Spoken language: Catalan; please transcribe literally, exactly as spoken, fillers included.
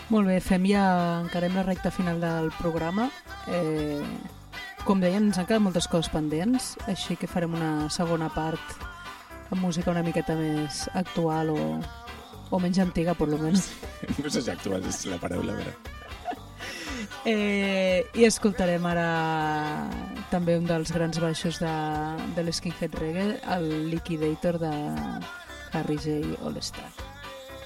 Molt bé, fem ja, encarem la recta final del programa. Eh, com deien, ens han quedat moltes coses pendents, així que farem una segona part amb música una miqueta més actual o, o menys antiga, per lo menos. No sé si actual és la paraula, però... Eh, I escoltarem ara també un dels grans baixos de, de l'Skinhead Reggae, el Liquidator de Harry J. All-Star.